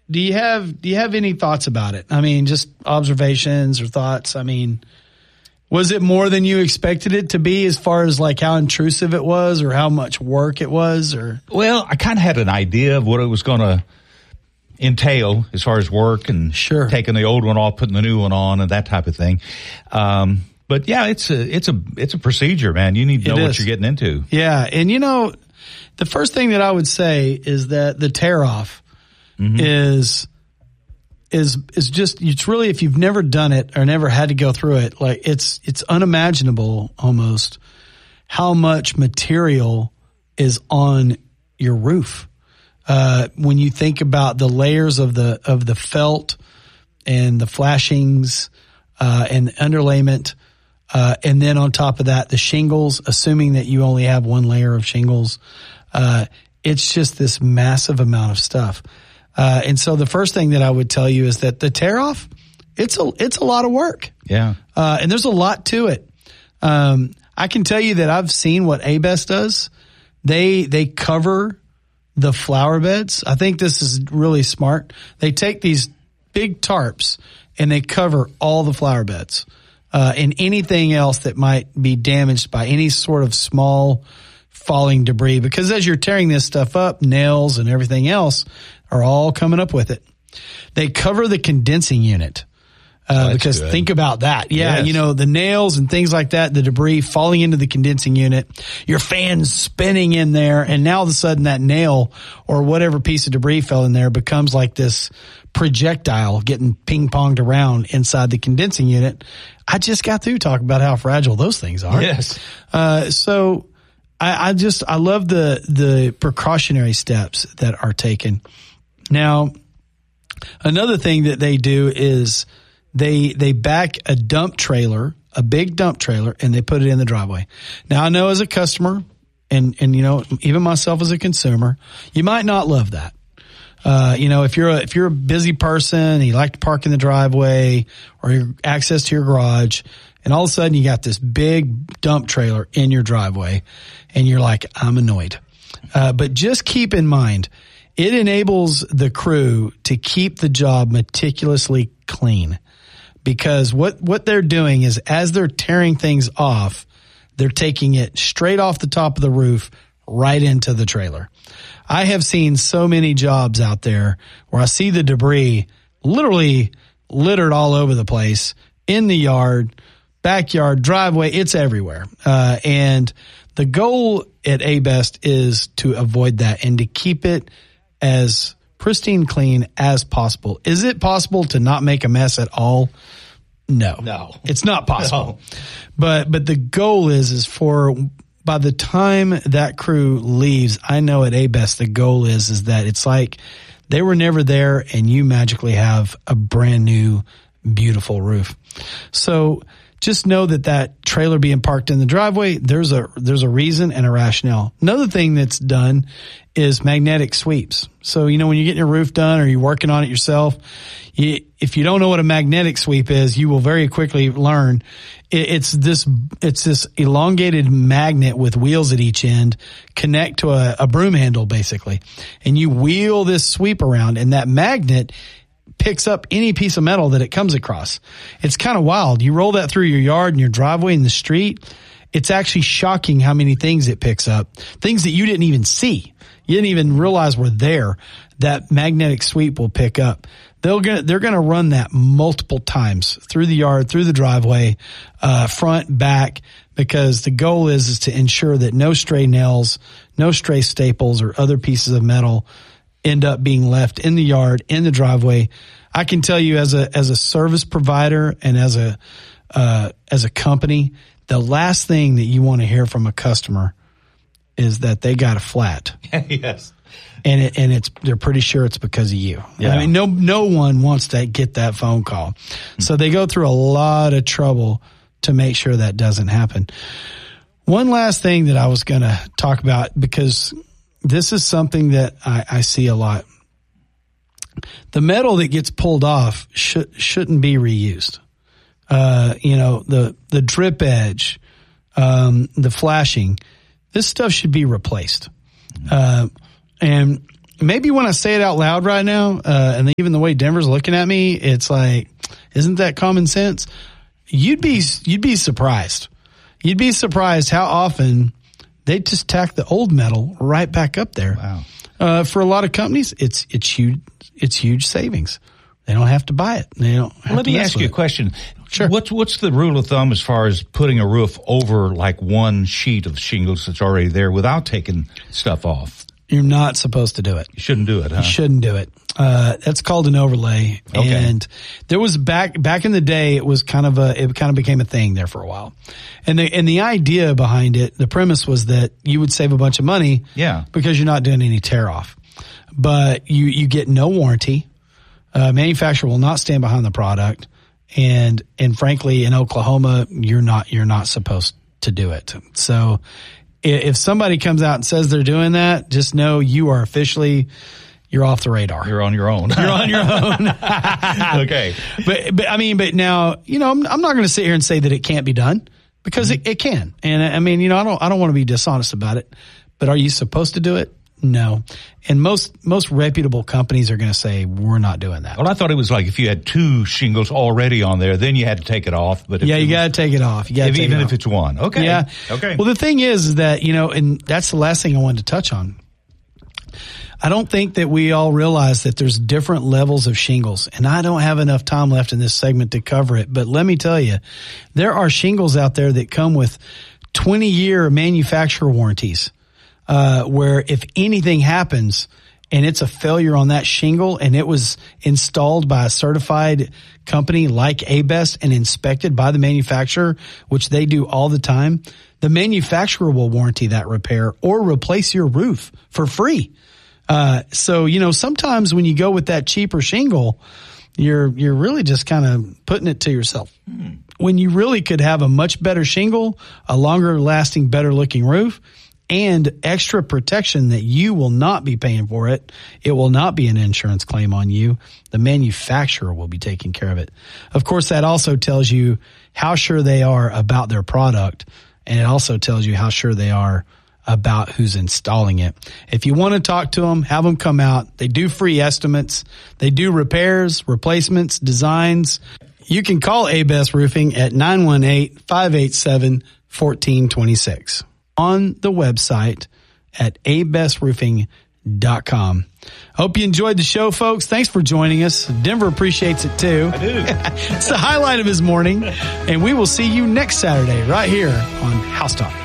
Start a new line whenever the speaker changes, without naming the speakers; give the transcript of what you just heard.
do you have any thoughts about it? I mean, just observations or thoughts. I mean, was it more than you expected it to be as far as like how intrusive it was or how much work it was? Or
well, I kind of had an idea of what it was going to entail as far as work and taking the old one off, putting the new one on, and that type of thing. But yeah, it's a procedure, man. You need to know what you're getting into.
Yeah, and the first thing that I would say is that the tear off is just, it's really, if you've never done it or never had to go through it, like it's unimaginable almost how much material is on your roof. When you think about the layers of the felt and the flashings, and the underlayment, and then on top of that, the shingles, assuming that you only have one layer of shingles, it's just this massive amount of stuff. And so the first thing that I would tell you is that the tear off, it's a lot of work.
Yeah.
And there's a lot to it. I can tell you that I've seen what A-Best does. They cover the flower beds. I think this is really smart. They take these big tarps and they cover all the flower beds, and anything else that might be damaged by any sort of small falling debris, because as you're tearing this stuff up, nails and everything else are all coming up with it. They cover the condensing unit. Because good. Think about that. Yeah. Yes. The nails and things like that, the debris falling into the condensing unit, your fan's spinning in there. And now all of a sudden that nail or whatever piece of debris fell in there becomes like this projectile getting ping ponged around inside the condensing unit. I just got through talking about how fragile those things are.
Yes.
So I love the precautionary steps that are taken. Now, another thing that they do is they back a dump trailer, a big dump trailer, and they put it in the driveway. Now, I know as a customer and even myself as a consumer, you might not love that. If you're a busy person and you like to park in the driveway or your access to your garage, and all of a sudden you got this big dump trailer in your driveway and you're like, I'm annoyed. But just keep in mind, it enables the crew to keep the job meticulously clean. Because what they're doing is, as they're tearing things off, they're taking it straight off the top of the roof right into the trailer. I have seen so many jobs out there where I see the debris literally littered all over the place, in the yard, backyard, driveway, it's everywhere. And the goal at A-Best is to avoid that and to keep it as pristine clean as possible. Is it possible to not make a mess at all? No, it's not possible. No. But the goal is for, by the time that crew leaves, I know at A-Best, the goal is that it's like they were never there and you magically have a brand new, beautiful roof. So just know that trailer being parked in the driveway, there's a reason and a rationale. Another thing that's done is magnetic sweeps. So, when you're getting your roof done or you're working on it yourself, if you don't know what a magnetic sweep is, you will very quickly learn it's this elongated magnet with wheels at each end connect to a broom handle basically. And you wheel this sweep around and that magnet picks up any piece of metal that it comes across. It's kind of wild. You roll that through your yard and your driveway and the street. It's actually shocking how many things it picks up. Things that you didn't even see. You didn't even realize were there. That magnetic sweep will pick up. They're going to run that multiple times through the yard, through the driveway, front, back, because the goal is to ensure that no stray nails, no stray staples or other pieces of metal end up being left in the yard, in the driveway. I can tell you as a service provider and as a company, the last thing that you want to hear from a customer is that they got a flat.
Yes.
And they're pretty sure it's because of you.
Yeah.
I mean, no one wants to get that phone call. So they go through a lot of trouble to make sure that doesn't happen. One last thing that I was going to talk about, because this is something that I see a lot. The metal that gets pulled off shouldn't be reused. The drip edge, the flashing, this stuff should be replaced. And maybe when I say it out loud right now, and even the way Denver's looking at me, it's like, isn't that common sense? You'd be surprised. You'd be surprised how often they just tack the old metal right back up there.
Wow.
For a lot of companies, it's huge. It's huge savings. They don't have to buy it. They don't.
Let me ask you a question.
Sure.
What's the rule of thumb as far as putting a roof over like one sheet of shingles that's already there without taking stuff off?
You're not supposed to do it.
You shouldn't do it, huh?
You shouldn't do it. That's called an overlay.
Okay.
And there was back in the day, it kind of became a thing there for a while. And the idea behind it, the premise was that you would save a bunch of money.
Yeah.
Because you're not doing any tear off. But you get no warranty. Manufacturer will not stand behind the product. And frankly, in Oklahoma, you're not supposed to do it. So if somebody comes out and says they're doing that, just know you are you're off the radar.
You're on your own.
You're on your own.
Okay.
But now, I'm not going to sit here and say that it can't be done, because it can. And I don't want to be dishonest about it, but are you supposed to do it? No. And most reputable companies are going to say, we're not doing that.
Well, I thought it was like if you had two shingles already on there, then you had to take it off. But
you got to take it off.
Even if it's one. Okay.
Yeah.
Okay.
Well, the thing is that, and that's the last thing I wanted to touch on. I don't think that we all realize that there's different levels of shingles, and I don't have enough time left in this segment to cover it. But let me tell you, there are shingles out there that come with 20-year manufacturer warranties. Where if anything happens and it's a failure on that shingle and it was installed by a certified company like A-Best and inspected by the manufacturer, which they do all the time, the manufacturer will warranty that repair or replace your roof for free. So, sometimes when you go with that cheaper shingle, you're really just kind of putting it to yourself. When you really could have a much better shingle, a longer lasting, better looking roof, and extra protection that you will not be paying for it. It will not be an insurance claim on you. The manufacturer will be taking care of it. Of course, that also tells you how sure they are about their product, and it also tells you how sure they are about who's installing it. If you want to talk to them, have them come out. They do free estimates. They do repairs, replacements, designs. You can call A-Best Roofing at 918-587-1426. On the website at abestriroofing.com. Hope you enjoyed the show, folks. Thanks for joining us. Denver appreciates it too.
I do.
It's the highlight of his morning, and we will see you next Saturday right here on House Talk.